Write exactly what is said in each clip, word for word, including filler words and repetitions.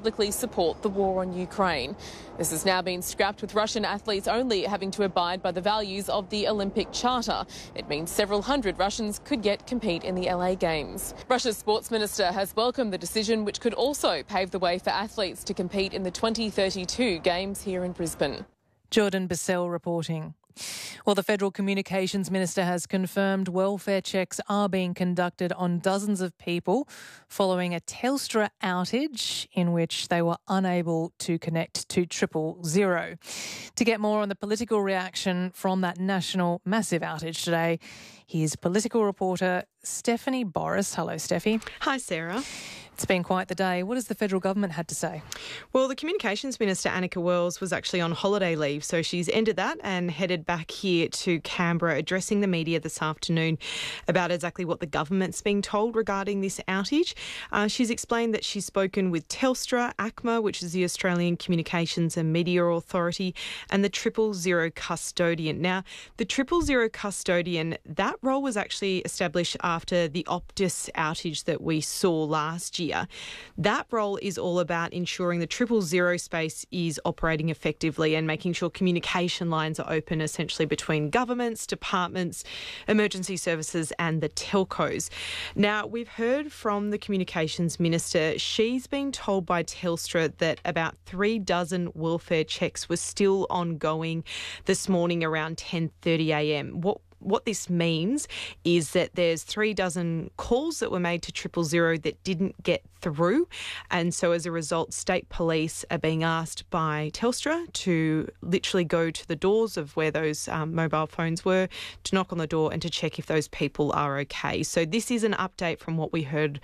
publicly support the war on Ukraine. This has now been scrapped, with Russian athletes only having to abide by the values of the Olympic Charter. It means several hundred Russians could yet compete in the L A Games. Russia's sports minister has welcomed the decision, which could also pave the way for athletes to compete in the twenty thirty-two Games here in Brisbane. Jordan Bissell reporting. Well, the Federal Communications Minister has confirmed welfare checks are being conducted on dozens of people following a Telstra outage in which they were unable to connect to triple zero. To get more on the political reaction from that national massive outage today, here's political reporter Stephanie Boris. Hello, Steffi. Hi, Sarah. It's been quite the day. What has the federal government had to say? Well, the Communications Minister, Anika Wells, was actually on holiday leave, so she's ended that and headed back here to Canberra, addressing the media this afternoon about exactly what the government's being told regarding this outage. Uh, she's explained that she's spoken with Telstra, ACMA, which is the Australian Communications and Media Authority, and the Triple Zero Custodian. Now, the Triple Zero Custodian, that role was actually established after the Optus outage that we saw last year. That role is all about ensuring the triple zero space is operating effectively and making sure communication lines are open essentially between governments, departments, emergency services and the telcos. Now, we've heard from the Communications Minister. She's been told by Telstra that about three dozen welfare checks were still ongoing this morning around ten thirty a m. What What this means is that there's three dozen calls that were made to triple zero that didn't get through. And so as a result, state police are being asked by Telstra to literally go to the doors of where those um, mobile phones were, to knock on the door and to check if those people are okay. So this is an update from what we heard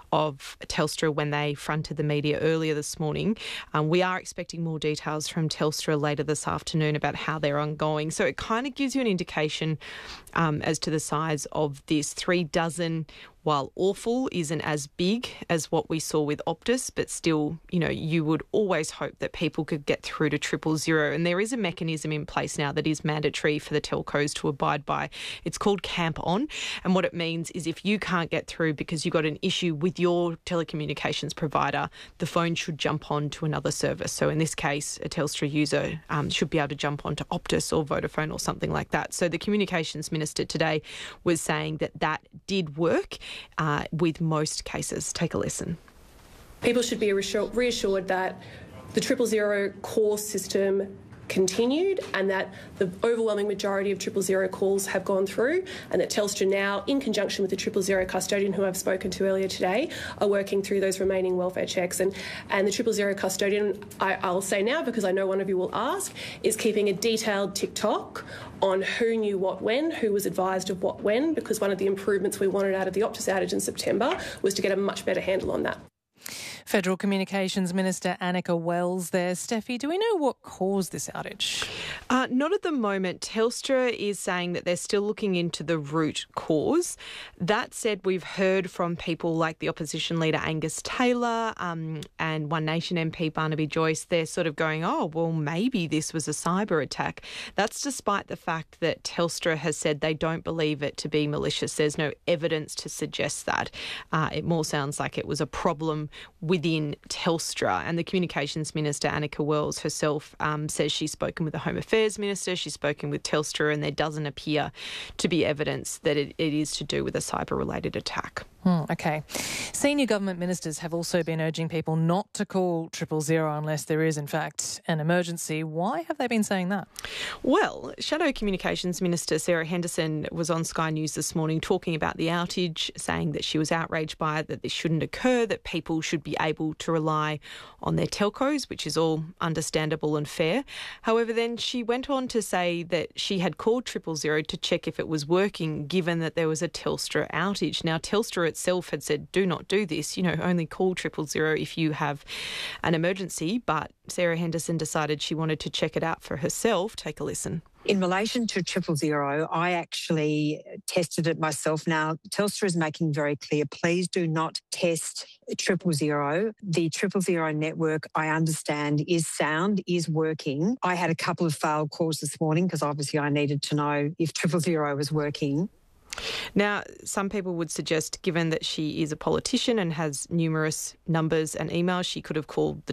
of Telstra when they fronted the media earlier this morning. Um, we are expecting more details from Telstra later this afternoon about how they're ongoing. So it kind of gives you an indication Um, as to the size of this. Three dozen, while awful, isn't as big as what we saw with Optus, but still, you know, you would always hope that people could get through to triple zero. And there is a mechanism in place now that is mandatory for the telcos to abide by. It's called Camp On. And what it means is if you can't get through because you've got an issue with your telecommunications provider, the phone should jump on to another service. So in this case, a Telstra user um, should be able to jump onto Optus or Vodafone or something like that. So the Communications Minister today was saying that that did work uh, with most cases. Take a listen. People should be reassured that the triple zero call system continued and that the overwhelming majority of triple zero calls have gone through, and that Telstra now, in conjunction with the triple zero custodian who I've spoken to earlier today, are working through those remaining welfare checks. And, and the triple zero custodian, I, I'll say now because I know one of you will ask, is keeping a detailed tick-tock on who knew what when, who was advised of what when, because one of the improvements we wanted out of the Optus outage in September was to get a much better handle on that. Federal Communications Minister Anika Wells there. Steffi, do we know what caused this outage? Uh, not at the moment. Telstra is saying that they're still looking into the root cause. That said, we've heard from people like the opposition leader Angus Taylor um, and One Nation M P Barnaby Joyce. They're sort of going, oh, well, maybe this was a cyber attack. That's despite the fact that Telstra has said they don't believe it to be malicious. There's no evidence to suggest that. Uh, it more sounds like it was a problem within Telstra. And the Communications Minister, Anika Wells, herself um, says she's spoken with the Home Affairs Minister, she's spoken with Telstra, and there doesn't appear to be evidence that it, it is to do with a cyber-related attack. Hmm, okay. Senior government ministers have also been urging people not to call triple zero unless there is, in fact, an emergency. Why have they been saying that? Well, Shadow Communications Minister Sarah Henderson was on Sky News this morning talking about the outage, saying that she was outraged by it, that this shouldn't occur, that people should be able to rely on their telcos, which is all understandable and fair. However, then she went on to say that she had called triple zero to check if it was working, given that there was a Telstra outage. Now, Telstra itself had said, do not do this, you know, only call triple zero if you have an emergency. But Sarah Henderson decided she wanted to check it out for herself. Take a listen. In relation to triple zero, I actually tested it myself. Now, Telstra is making very clear, please do not test triple zero. The triple zero network, I understand, is sound, is working. I had a couple of failed calls this morning because obviously I needed to know if triple zero was working. Now, some people would suggest, given that she is a politician and has numerous numbers and emails, she could have called the